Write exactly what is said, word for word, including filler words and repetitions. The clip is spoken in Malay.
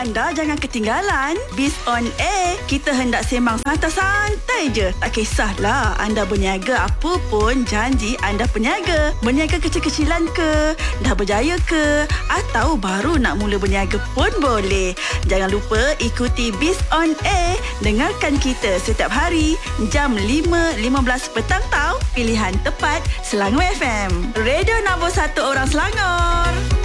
anda jangan ketinggalan Biz on Air. Kita hendak sembang santai-santai je. Tak kisahlah anda berniaga apa pun, janji anda peniaga. Berniaga kecil-kecilan ke, dah berjaya ke, atau baru nak mula berniaga pun boleh. Jangan lupa ikuti Biz on Air. Dengarkan kita setiap hari jam lima lima belas petang tau. Pilihan tepat Selangor F M. Radio nombor satu orang Selangor.